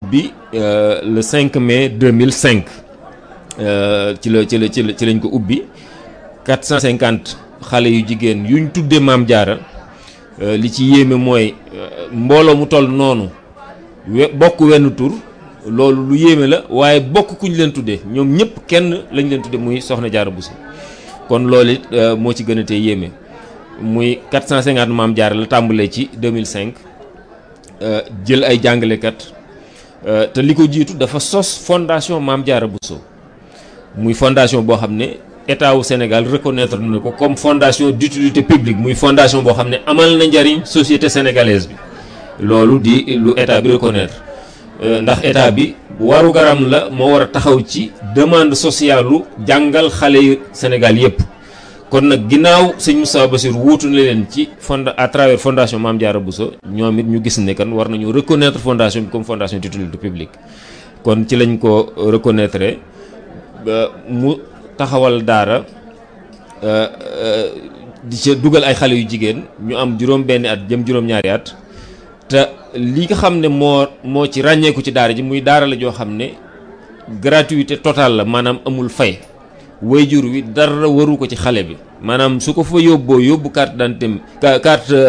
ubbi le 5 mai 2005 ci lañ ko ubbi 450 xale yu jigéen yuñ tuddee Maam Jaara li ci yéeme mooy mbooloo mu toll noonu bokk wenn tur loolu lu yéeme la waaye bokk kuñ leen tuddee ñoom ñëpp kenn lañ leen tuddee muy Soxna Jaara Buso kon loolu it moo ci gën a tee yéeme muy 450 Maam Jaara la tàmbalee ci 2005 jël ay jàngalekat te li ko jiitu dafa sos fondation Maam Jaara Buso muy fondation boo xam ne état wu Sénégal reconnaître na ko comme fondation d'utilité publique muy fondation boo xam ne amal na njariñ société sénégalaise bi loolu di lu état bi reconnaître ndax état bi waru garam la moo war a taxaw ci demande sociale lu jàngal xale yu Sénégal yépp kon nag ginnaaw sëñ Moustapha Bassirou wuutu na leen ci à travers fondation Maam Jaara Buso ñoom it ñu gis ne kan war nañu reconnaître fondation bi comme fondation d'utilité publique kon ci lañ ko reconnaître mu taxawal daara di ca dugal ay xale yu jigéen ñu am juróom benni at jëm juróom-ñaari at te li nga xam ne moo ci ràññeeku ci daara ji muy daara la joo xam ne gratuité totale la maanaam amul fay waajur wi dara waru ko ci xale bi maanaam su ko fa yóbbu carte d'identité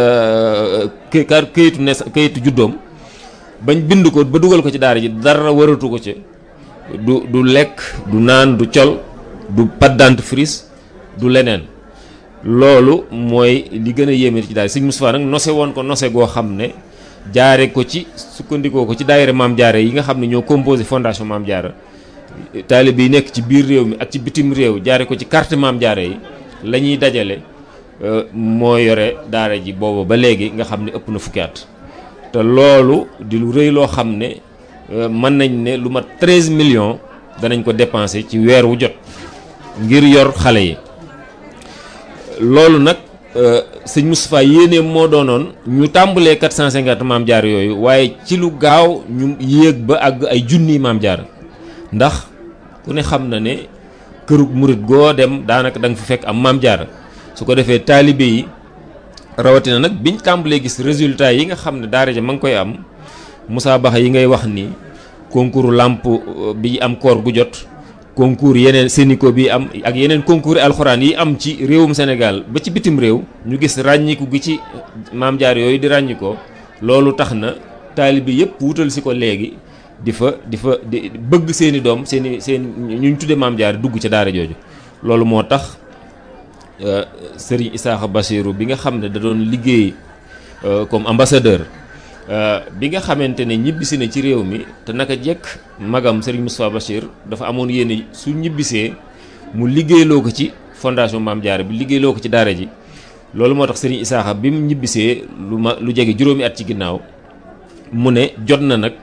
kayitu juddoom bañ bind ko ba dugal ko ci daara ji dara waratu ko ci du lekk du naan du col du pâte dentifrice du leneen loolu mooy li gën a yéeme ci daara Sëñ Moustapha nag nose woon ko nose goo xam ne jaare ko ci sukkandikoo ko ci daayira Maam Jaara yi nga xam ne ñoo composé fondation Maam Jaara taalibe yi nekk ci biir réew mi ak ci bitim réew jaare ko ci carte Maam Jaara yi la ñuy dajale moo yore daara ji booba ba léegi nga xam ne ëpp na fukki at te loolu di lu rëy loo xam ne mën nañ ne lu mat 13 millions danañ ko dépenser ci weer wu jot ngir yor xale yi loolu nag sëñ Moustapha yéene moo doonoon ñu tàmbalee 450 Maam Jaara yooyu waaye ci lu gaaw ñu yéeg ba àgg ay junniy Maam Jaara ndax ku ne xam na ne kërug murit goo dem daanaka da nga fi fekk am Maam Jaara su ko defee taalibe yi rawatina nag biñ tàmbalee gis résultat yi nga xam ne daara ja ma ngi koy am musaabaxa yi ngay wax ni concours làmp bi am koor gu jot concours yeneen Sénico bi am ak yeneen concours alxuraan yi am ci réewum Sénégal ba ci bitim réew ñu gis ràññiku gi ci Maam Jaara yooyu di ràññikoo loolu tax na taalibe yëpp wutal si ko léegi di bëgg seeni doom seen ñu tudde Maam Jaara dugg ca daara jooju loolu moo tax Serigne Issakha Bassirou bi nga xam ne da doon liggéey comme ambassadeur bi nga xamante ne ñibbisi na ci réew mi te naka jekk magam Serigne Moustapha Bachir dafa amoon yéene su ñibbisee mu liggéeyloo ko ci fondation Maam Jaara bi liggéeyloo ko ci daara ji loolu moo tax Serigne Issakha bi mu ñibbisee lu jege juróomi at ci ginnaaw mu ne jot na nag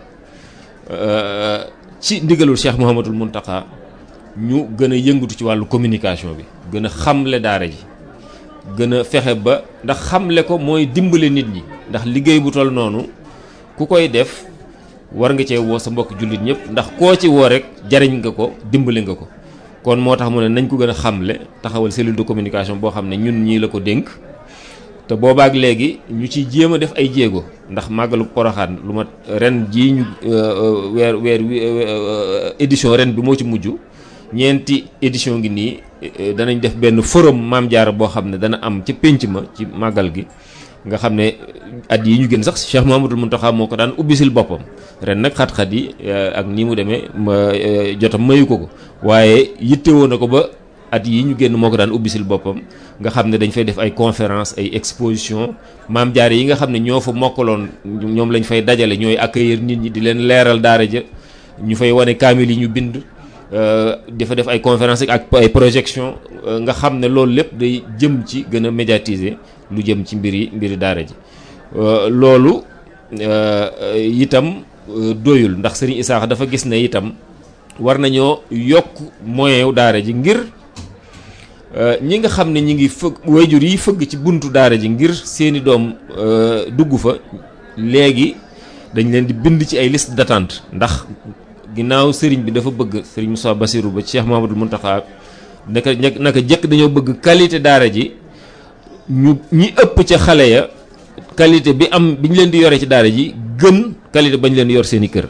ci ndigalul Cheikh Mouhamadoul Mountakha ñu gën a yëngatu ci wàllu communication bi gën a xamle daara ji gën a fexe ba ndax xamle ko mooy dimbale nit ñi ndax liggéey bu toll noonu ku koy def war nga cee woo sa mbokk jullit ñëpp ndax koo ci woo rek jariñ nga ko dimbale nga ko kon moo tax mu ne nañ ko gën a xamle taxawal cellule de communication boo xam ne ñun ñii la ko dénk te boobaak léegi ñu ciy jéem a def ay jéego ndax màggalu Poroxaan lu ma ren jii ñu weer édition ren bi moo ci mujj ñeenti édition ngi nii danañ def benn forum Maam Jaara boo xam ne dana am ci pénc ma ci màggal gi nga xam ne at yi ñu gën sax Cheikh Mouhamadoul Mountakha moo ko daan ubbisil boppam ren nag xat-xat yi ak ni mu demee jotam mayu ko waaye yittewoo na ko ba at yi ñu génn moo ko daan ubbisil boppam nga xam ne dañ fay def ay conférence ay exposition Maam Jaara yi nga xam ne ñoo fa mokkaloon ñoom lañ fay dajale ñooy accueillir nit ñi di leen leeral daara ja ñu fay wane kaamil yi ñu bind dafa def ay conférence ak ay projection nga xam ne loolu lépp day jëm ci gën a médiatiser lu jëm ci mbiri daara ji loolu itam doyul ndax Serigne Issakha dafa gis ne itam war nañoo yokk moyen wu daara ji ngir ñi nga xam ne ñi ngi fëgg waajur yi fëgg ci buntu daara ji ngir seeni doom dugg fa léegi dañ leen di bind ci ay liste d'attente ndax ginnaaw sëriñ bi dafa bëgg Serigne Moustapha Bassirou ba Cheikh Mouhamadoul Mountakha naka jëkk dañoo bëgg qualité daara ji ñi ëpp ca xale ya qualité bi ñu leen di yore ci daara ji gën qualité bañ leen yor seen i kër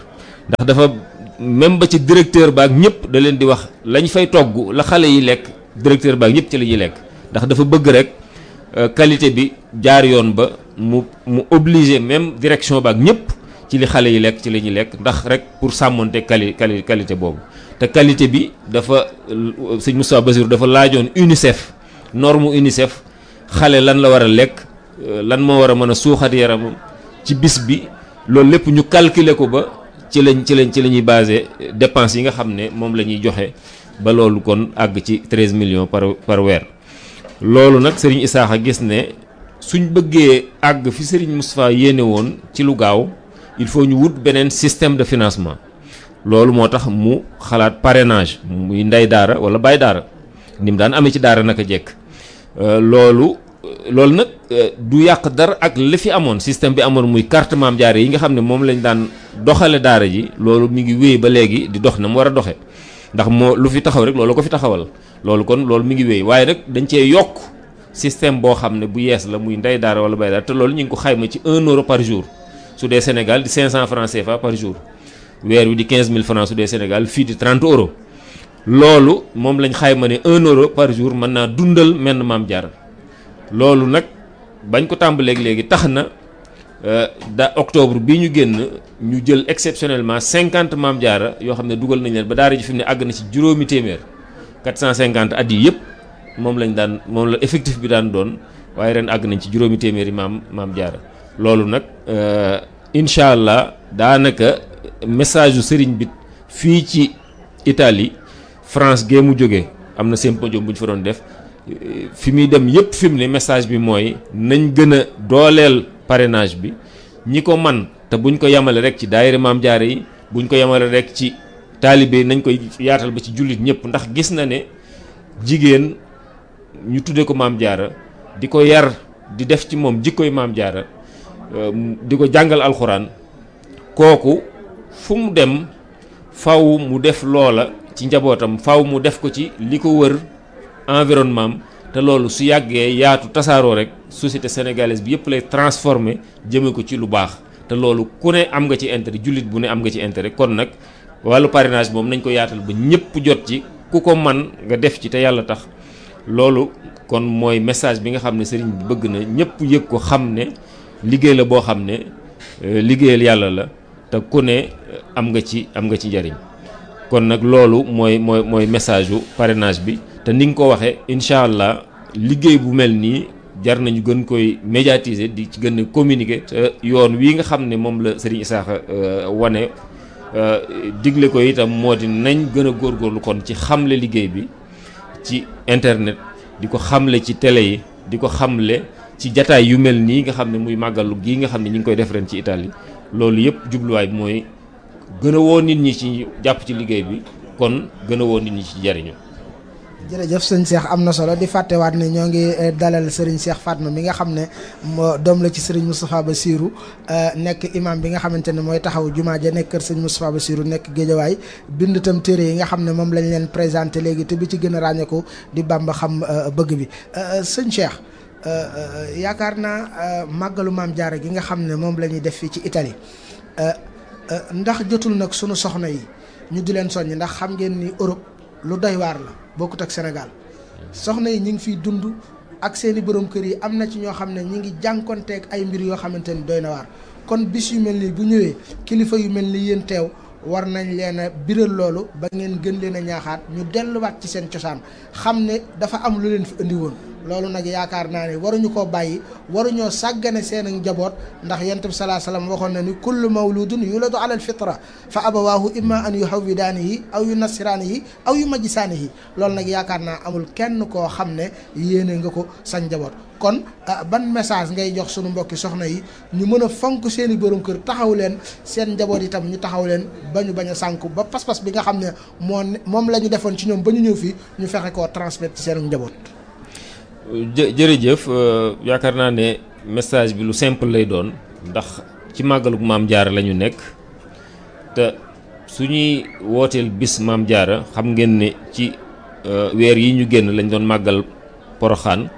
ndax dafa même ba ci directeur baak ñëpp da leen di wax lañ fay togg la xale yi lekk directeur baak ñëpp ci la ñuy lekk ndax dafa bëgg rek qualité bi jaar yoon ba mu obligé même direction baak ñëpp ci li xale yi lekk ci la ñuy lekk ndax rek pour sàmmonte qualité boobu te qualité bi dafa sëñ Moustapha Bassirou dafa laajoon UNICEF norme UNICEF xale lan la war a lekk lan moo war a mën a suuxat yaramam ci bis bi loolu lépp ñu calculer ko ba ci la ñuy basé dépenses yi nga xam ne moom la ñuy joxe ba loolu kon àgg ci 13 millions par weer. loolu nag Serigne Issakha gis ne suñ bëggee àgg fi Serigne Moustapha yéene woon ci lu gaaw il faut ñu wut beneen système de financement loolu moo tax mu xalaat parrainage muy ndey daara wala baay daara ni mu daan amee ci daara naka jekk loolu nag du yàq dara ak li fi amoon système bi amoon muy carte Maam Jaara yi nga xam ne moom lañ daan doxale daara ji loolu mi ngi wéy ba léegi di dox na mu war a doxe ndax moo lu fi taxaw rek loolu ko fi taxawal loolu kon loolu mi ngi wéy waaye nag dañ cee yokk système boo xam ne bu yees la muy ndey daara wala baay daara te loolu ñu ngi ko xayma ci 1 euro par jour su dee Sénégal di 500 francs CFA par jour weer wi di 15000 francs su dee Sénégal fii di 30 euros loolu moom lañ xayma ne 1 euro par jour mën naa dundal menn Maam Jaara loolu nag bañ ko tàmbaleeg léegi tax na octobre bii ñu génn ñu jël exceptionnellement 50 Maam Jaara yoo xam ne dugal nañ leen ba daara ji fi mu ne àgg na ci juróomi téeméer 450 at yi yëpp moom la effectif bi daan doon waaye ren àgg nañ ci juróomi téeméeri Maam Jaara loolu nag incha allah daanaka message yu sëriñ bi fii ci Italie France gee mu jógee am na symposium bu ñu fa doon def fi muy dem yëpp fi mu ne message bi mooy nañ gën a dooleel parrainage bi ñi ko man te buñ ko yemale rek ci daayira Maam Jaara yi buñ ko yemale rek ci taalibe nañ koy yaatal ba ci jullit ñëpp ndax gis na ne jigéen ñu tuddee ko Maam Jaara di ko yar di def ci moom jikkoy Maam Jaara di ko jàngal alxuraan kooku fu mu dem faw mu def loola ci njabootam faw mu def ko ci li ko wër environnement te loolu su yàggee yaatu tasaaroo rek société sénégalaise bi yëpp lay transformer jëme ko ci lu baax te loolu ku ne am nga ci intérêt jullit bu ne am nga ci intérêt kon nag wàllu parrainage moom nañ ko yaatal ba ñëpp jot ci ku ko man nga def ci te yàlla tax loolu kon mooy message bi nga xam ne sëriñ bi bëgg na ñëpp yëg ko xam ne liggéey la boo xam ne liggéeyal yàlla la te ku ne am nga ci njariñ kon nag loolu mooy message yu parrainage bi te ni nga ko waxee incha allah liggéey bu mel nii jar nañu gën koy médiatiser di ci gën a communiquer te yoon wii nga xam ne moom la Serigne Issakha wane digle ko itam moo di nañ gën a góorgóorlu kon ci xamle liggéey bi ci internet di ko xamle ci télé yi di ko xamle ci jataay yu mel nii nga xam ne muy màggalu gii nga xam ne ñu ngi koy def ren ci Italie loolu yëpp jubluwaay bi mooy gën a woo nit ñi ci jàpp ci liggéey bi kon gën a woo nit ñi ci jariñu jërëjëf sëñ Cheikh am na solo di fàttewaat ne ñoo ngi dalal Serigne Cheikh Fatma mi nga xam ne doom la ci Serigne Moustapha Bassirou nekk imam bi nga xamante ne mooy taxaw jumaa ja nekk kër sëñ Moustapha Bassirou nekk Géejawaay bind itam téere yi nga xam ne moom lañ leen présenté léegi te bi ci gën a ràññeeku di Bamba xam bëgg bi sëñ Cheikh yaakaar naa màggalu Maam Jaara gi nga xam ne moom la ñuy def fii ci Italie ndax jotul nag sunu soxna yi ñu di leen soññ ndax xam ngeen ni Europe lu doy waar la bokkut ak Sénégal soxna yi ñu ngi fiy dund ak seeni borom kër yi am na ci ñoo xam ne ñu ngi jànkonteeg ay mbir yoo xamante ni doy na waar kon bis yu mel nii bu ñëwee kilifa yu mel ni yéen teew war nañ leen a biral loolu ba ngeen gën leen a ñaaxaat ñu delluwaat ci seen cosaan xam ne dafa am lu leen fi indi woon loolu nag yaakaar naa ne waruñu koo bàyyi waruñoo sàggane seen ak njaboot ndax yonent bi salaa salaam waxoon na ni kullu mawludun yuladu ala alfitra fa abawaahu imma an yuhawwidaanihi aw yunassiraanihi aw yumajjisaanihi loolu nag yaakaar naa amul kenn koo xam ne yéene nga ko sa njaboot kon ban message ngay jox sunu mbokki soxna yi ñu mën a fonk seen i borom kër taxaw leen seen njaboot itam ñu taxaw leen ba ñu bañ a sànku ba pas-pas bi nga xam ne moom la ñu defoon ci ñoom ba ñu ñëw fii ñu fexe koo transmettre ci seen njaboot. jërëjëf yaakaar naa ne message bi lu simple lay doon ndax ci màggalu Maam Jaara la ñu nekk te suñuy wooteel bis Maam Jaara xam ngeen ne ci weer yi ñu génn lañ doon màggal Poroxaan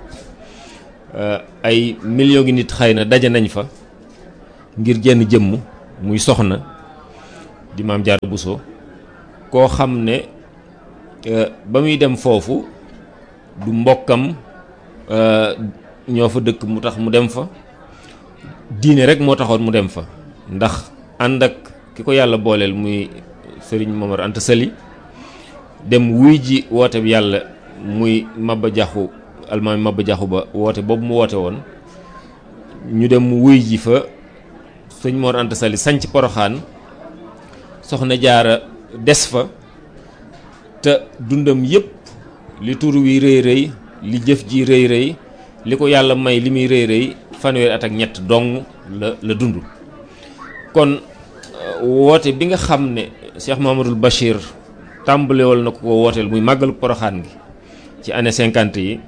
ay millions ngi nit xëy na daje nañ fa ngir jenn jëmm muy soxna di maam Jaara Buso koo xam ne ba muy dem foofu du mbokkam ñoo fa dëkk mu tax mu dem fa, diine rek moo taxoon mu dem fa, ndax ànd ak ki ko yàlla booleel muy sëriñ Momar Anta Sali dem wuy ji woote bi yàlla muy Maba Jaxu almaami Maba Jaxu Ba woote boobu mu woote woon, ñu dem wuy ji fa sëñ Mor Anta Sali sanc Poroxaan, soxna Jaara des fa, te dundam yépp li tur wi rëy rëy li jëf ji rëy rëy li ko yàlla may li muy rëy rëy fanweeri at ak ñett dong la dund. kon woote bi nga xam ne Cheikh Mouhamadoul Bachir tàmbalewal na ko wooteel muy màggalu Poroxaan gi ci année 50 yi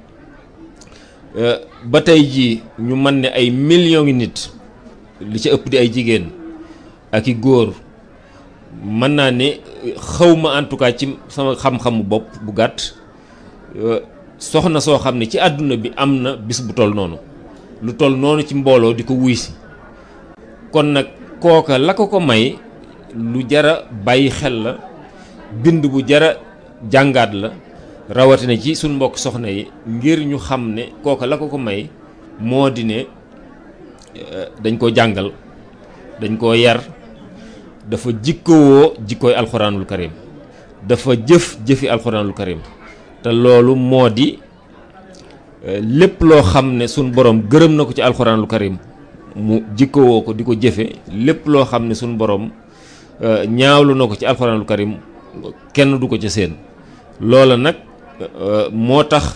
ba tey jii ñu mën ne ay millions ngi nit li ci ëpp di ay jigéen ak i góor, mën naa ne xawma en tout cas ci sama xam-xamu bopp bu gàtt soxna soo xam ne ci àdduna bi am na bis bu toll noonu, lu toll noonu ci mbooloo di ko wuy si. kon nag kooka la ko may lu jara bàyyi xel la, bind bu jara jàngaat la, rawatina ci suñ mbokk soxna yi, ngir ñu xam ne kooka la ko may moo di ne dañ koo jàngal, dañ koo yar, dafa jikkowoo jikkooy alxuraanul karim, dafa jëfi alxuraanul karim, te loolu moo di lépp loo xam ne suñ borom gërëm na ko ci alxuraanul karim mu jikkowoo ko di ko jëfe, lépp loo xam ne suñ borom ñaawlu na ko ci alxuraanul karim kenn du ko ca seen. loola nag moo tax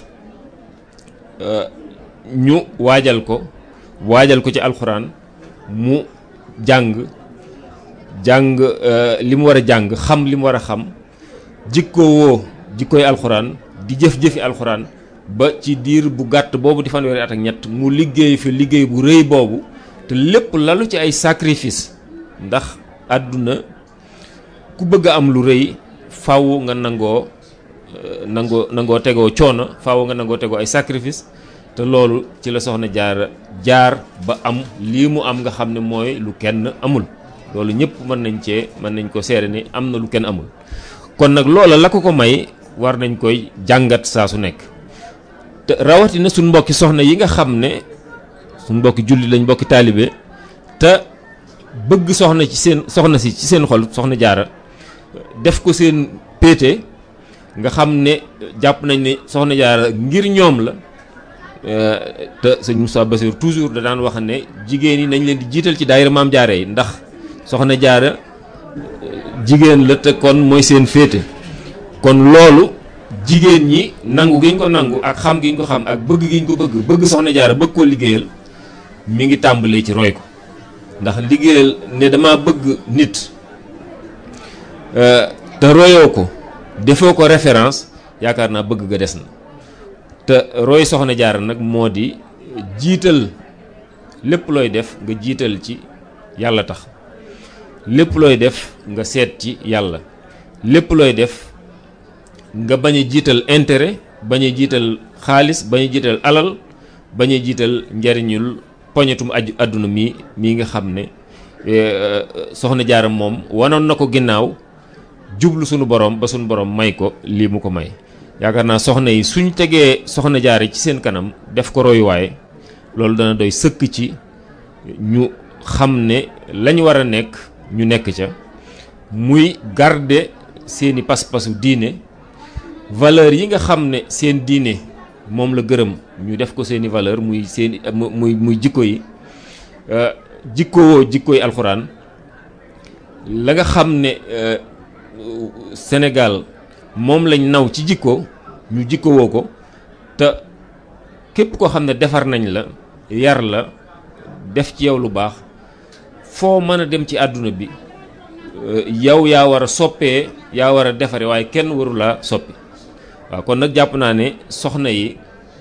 ñu waajal ko ci alxuraan, mu jàng li mu war a jàng, xam li mu war a xam, jikkowoo jikkooy alxuraan, di jëf-jëfi alxuraan, ba ci diir bu gàtt boobu di fanweeri at ak ñett mu liggéey fi liggéey bu rëy boobu, te lépp lalu ci ay sacrifice. ndax àdduna ku bëgg a am lu rëy faaw nga nangoo tegoo coono, faaw nga nangoo tegoo ay sacrifice, te loolu ci la soxna Jaara jaar ba am lii mu am nga xam ne mooy lu kenn amul. loolu ñëpp mën nañ ko seere ni am na lu kenn amul. kon nag loola la ko may war nañ koy jàngat saa su nekk, te rawatina suñ mbokki soxna yi nga xam ne suñ mbokki julli lañ, mbokki taalibe, te bëgg soxna si ci seen xol, soxna Jaara def ko seen péete, nga xam ne jàpp nañ ne soxna Jaara ngir ñoom la. te sëñ Moussa Bassir toujours da daan wax ne jigéen yi nañ leen di jiital ci daayira Maam Jaara yi, ndax soxna Jaara jigéen la te kon mooy seen féete. kon loolu jigéen ñi nangu gi ñu ko nangu ak xam gi ñu ko xam ak bëgg gi ñu ko bëgg soxna Jaara bëgg koo liggéeyal mi ngi tàmbalee ci roy ko. ndax liggéeyal ne dama bëgg nit te royoo ko, defoo ko référence, yaakaar naa bëgg ga des na. te roy soxna Jaara nag moo di jiital lépp looy def nga jiital ci yàlla tax, lépp looy def nga seet ci yàlla, lépp looy def nga bañ a jiital intérêt, bañ a jiital xaalis, bañ a jiital alal, bañ a jiital njariñul poñetum àdduna mii nga xam ne soxna Jaara moom wanoon na ko ginnaaw, jublu sunu borom ba sunu borom may ko lii mu ko may. yaakaar naa soxna yi suñ tegee soxna Jaara ci seen kanam def ko royuwaay, loolu dana doy sëkk ci ñu xam ne lañ war a nekk ñu nekk ca, muy garder seeni pas-pasu diine, valeur yi nga xam ne seen diine moom la gërëm ñu def ko seeni valeur, muy jikko yi, jikkoy alxuraan. la nga xam ne Sénégal moom lañ naw ci jikko ñu jikkowoo ko, te képp koo xam ne defar nañ la, yar la, def ci yow lu baax, foo mën a dem ci àdduna bi yow yaa war a soppee, yaa war a defare, waaye kenn waru laa soppi. waaw kon nag jàpp naa ne soxna yi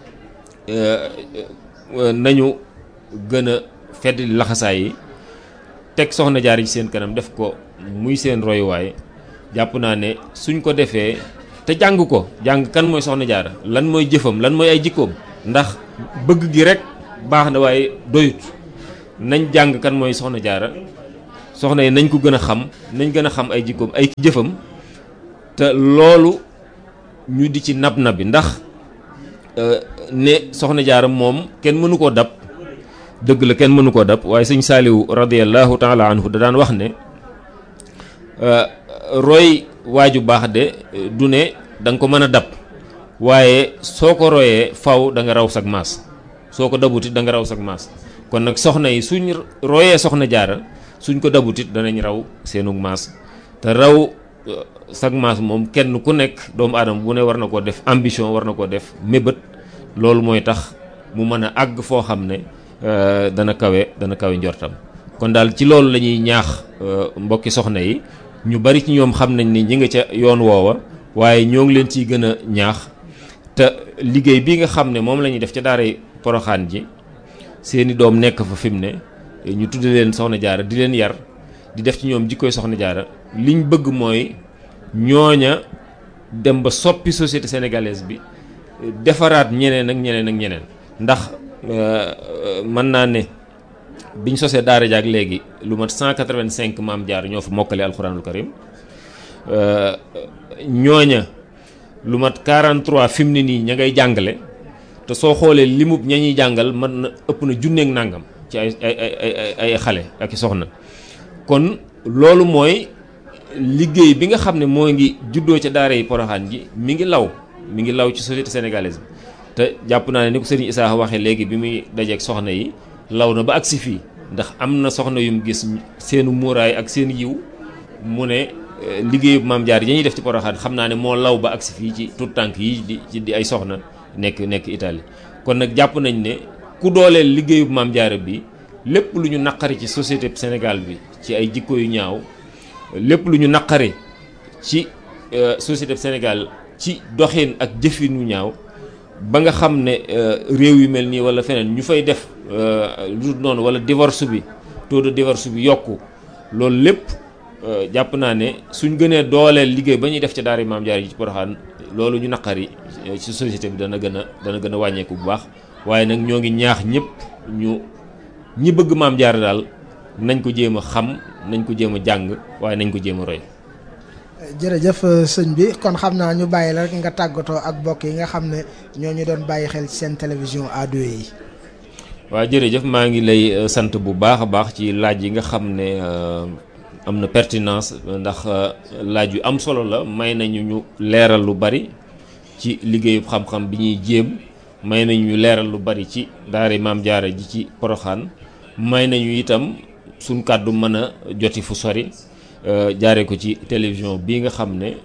nañu gën a fedd laxasaay yi, teg soxna Jaara ci seen kanam, def ko muy seen royuwaay. jàpp naa ne suñ ko defee te jàng kan mooy soxna Jaara, lan mooy jëfam, lan mooy ay jikkoom, ndax bëgg gi rek baax na waaye doyut. nañ jàng kan mooy soxna Jaara, soxna yi nañ ko gën a xam nañ gën a xam ay jikkoom ay jëfam te loolu ñu di ci nab nabi ndax ne soxna Jaara moom kenn mënu koo dab dëgg la kenn mënu koo dab waaye sëñ Saaliwu radiyallahu taala anhu da daan wax ne roy waaju baax de du ne da nga ko mën a dab waaye soo ko royee faw da nga raw sag maas soo ko dabutit da nga raw sag maas kon nag soxna yi suñ royee soxna Jaara suñ ko dabutit danañ raw seenug maas te raw sag maas moom kenn ku nekk doomu aadama bu ne war na koo def ambition war na koo def mébét loolu mooy tax mu mën a àgg foo xam ne dana kawe njortam kon daal ci loolu la ñuy ñaax mbokki soxna yi ñu bari ci ñoom xam nañ ni ñi nga ca yoon woowa waaye ñoo ngi leen ciy gën a ñaax te liggéey bi nga xam ne moom la ñuy def ca daaray Poroxaan ji seeni doom nekk fa fi mu ne ñu tudde leen soxna Jaara di leen yar di def ci ñoom jikkoy soxna Jaara liñ bëgg mooy ñooña dem ba soppi société sénégalaise bi defaraat ñeneen ak ñeneen ak ñeneen ndax mën naa ne biñ sosee daara jaak léegi lu mat 185 maam Jaara ñoo fa mokkale alxuraanul karim ñooña lu mat 43 fi mu ne nii ña ngay jàngale te soo xoolee limub ña ñuy jàngal mën na ëpp na junneeg nàngam ci ay xale ak i soxna kon loolu mooy liggéey bi nga xam ne moo ngi juddoo ca daara yi Poroxaan ji mi ngi law ci société sénégalaise bi te jàpp naa ne ni ko sëriñ Issa waxee léegi bi muy dajeeg soxna yi law na ba agsi fii ndax am na soxna yum gis seenu muuraay ak seen yiw mu ne liggéeyu maam Jaar yi ñuy def ci Poroxaan xam naa ne moo law ba agsi fii ci tout tànk yi di ay soxna nekk Italie kon nag jàpp nañ ne ku dooleel liggéeyu maam Jaara bi lépp lu ñu naqari ci société Sénégal bi ci ay jikko yu ñaaw lépp lu ñu naqari ci société Sénégal ci doxin ak jëfin yu ñaaw ba nga xam ne réew yu mel nii wala feneen ñu fay def lu dul noonu wala divorce bi taux de divorce bi yokku loolu lépp jàpp naa ne suñ gënee dooleel liggéey ba ñuy def ca daara maam Jaara yi ci Poroxaan loolu ñu naqari ci société bi dana gën a wàññeeku bu baax waaye nag ñoo ngi ñaax ñëpp ñi bëgg maam Jaara daal nañ ko jéem a xam nañ ko jéem a jàng waaye nañ ko jéem a roy. jërëjëf sëñ bi kon xam naa ñu bàyyi la rek nga tàggatoo ak mbokk yi nga xam ne ñoo ñu doon bàyyi xel ci seen télévision A2 yi. waaw jërëjëf maa ngi lay sant bu baax a baax ci laaj yi nga xam ne am na pertinence ndax laaj yu am solo la may nañu ñu leeral lu bari ci liggéeyu xam-xam bi ñuy jéem may nañu ñu leeral lu bari ci daara maam Jaara ji ci Poroxaan may nañu itam suñ kàddu mën a joti fu sori jaare ko ci télévision bii nga xam ne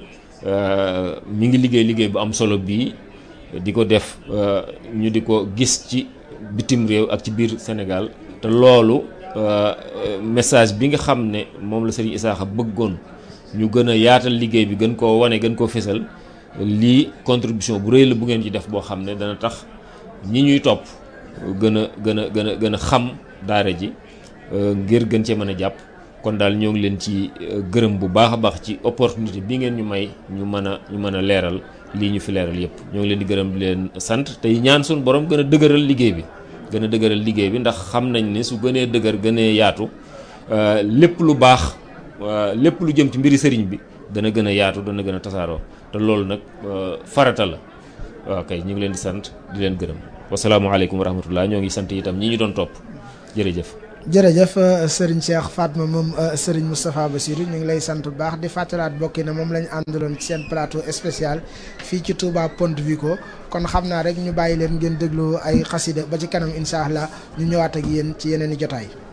mi ngi liggéey bu am solo bii di ko def ñu di ko gis ci bitim réew ak ci biir Sénégal te loolu message bi nga xam ne moom la Serigne Issakha bëggoon ñu gën a yaatal liggéey bi gën koo wane gën koo fésal lii contribution bu rëy la bu ngeen ci def boo xam ne dana tax ñi ñuy topp gën a xam daara ji ngir gën cee mën a jàpp kon daal ñoo ngi leen ci gërëm bu baax a baax ci opportunité bi ngeen ñu may ñu mën a leeral lii ñu fi leeral yépp ñoo ngi leen di gërëm di leen sant tey ñaan suñu borom gën a dëgëral liggéey bi ndax xam nañ ne su gënee dëgër gënee yaatu lépp lu baax lépp lu jëm ci mbiri sëriñ bi dana gën a yaatu dana gën a tasaaroo te loolu nag farata la waaw kay ñu ngi leen di sant di leen gërëm wasalaamaaleykum wa rahmatullah ñoo ngi sant itam ñi ñu doon topp jërëjëf. jërëjëf Serigne Cheikh Fatma moom Serigne Moustapha Bassirou ñu ngi lay sant bu baax di fàttalaat bokki na moom lañu àndaloon ci seen plateau spécial fii ci Touba Ponte Vico kon xam naa rek ñu bàyyi leen ngeen déglu ay xasida ba ci kanam incha allah ñu ñëwaat ak yéen ci yeneen i jotaay.